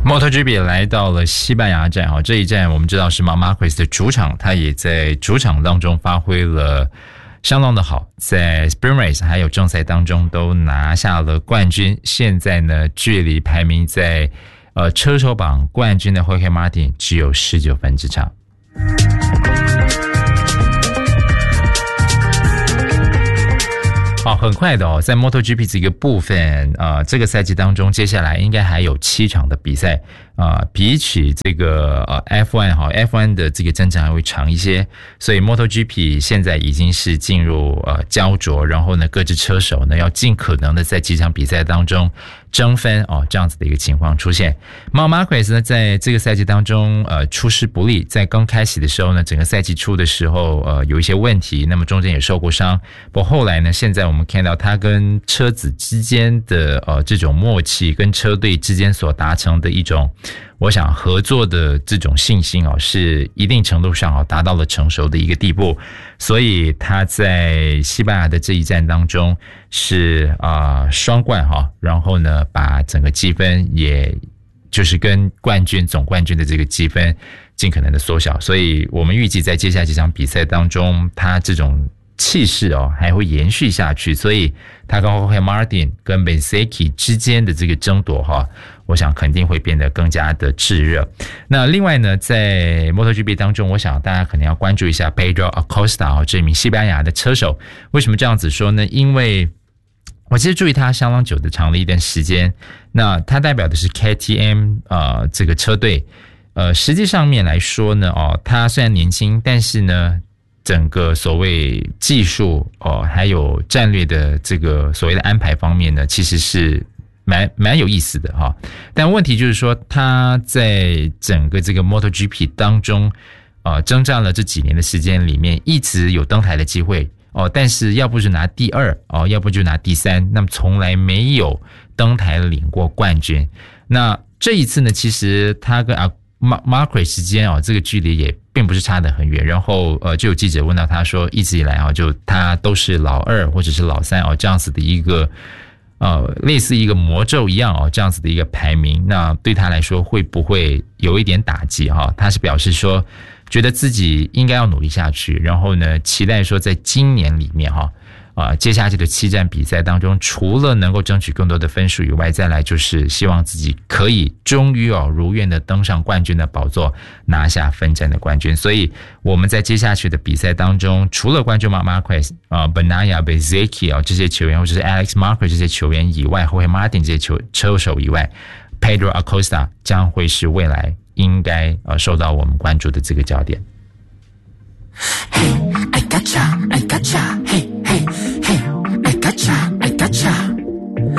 MotoGP 来到了西班牙站，这一站我们知道是 Marc Marquez 的主场，他也在主场当中发挥了相当的好，在 Sprint Race 还有正赛当中都拿下了冠军。现在呢，距离排名在车手榜冠军的 Jorge Martin 只有19分之差。很快的在 MotoGP 这个部分这个赛季当中接下来应该还有7场的比赛比起这个F1 F1 的这个征程还会长一些，所以 MotoGP 现在已经是进入焦灼，然后呢各支车手呢要尽可能的在几场比赛当中争分这样子的一个情况出现。Marc Marquez 呢在这个赛季当中出师不利，在刚开始的时候呢，整个赛季初的时候有一些问题，那么中间也受过伤，不过后来呢，现在我们看到他跟车子之间的这种默契，跟车队之间所达成的一种我想合作的这种信心是一定程度上达到了成熟的一个地步，所以他在西班牙的这一站当中是双冠然后呢把整个积分也就是跟总冠军的这个积分尽可能的缩小，所以我们预计在接下来几场比赛当中，他这种气势还会延续下去，所以他跟 Jorge Martin 跟 Bezzecchi 之间的这个争夺我想肯定会变得更加的炙热。那另外呢，在 MotoGP 当中，我想大家可能要关注一下 Pedro Acosta 这名西班牙的车手。为什么这样子说呢？因为我其实注意他相当久的长了一段时间，那他代表的是 KTM 这个车队。实际上面来说呢他虽然年轻，但是呢整个所谓技术还有战略的这个所谓的安排方面呢，其实是蛮有意思的但问题就是说，他在整个这个 MotoGP 当中征战了这几年的时间里面，一直有登台的机会但是要不就拿第2要不就拿第3，那么从来没有登台领过冠军。那这一次呢，其实他跟Marquez 之间这个距离也并不是差得很远，然后就有记者问到他说，一直以来就他都是老2或者是老3这样子的一个类似一个魔咒一样这样子的一个排名，那对他来说会不会有一点打击他是表示说觉得自己应该要努力下去，然后呢期待说在今年里面接下去的7站比赛当中，除了能够争取更多的分数以外，再来就是希望自己可以终于如愿的登上冠军的宝座，拿下分站的冠军。所以我们在接下去的比赛当中，除了关注 Marc Marquez、Bagnaia、Bezzecchi 这些球员，或者是 Alex Marquez 这些球员以外， Jorge Martin 这些车手以外， Pedro Acosta 将会是未来应该受到我们关注的这个焦点。Hey, I gotcha,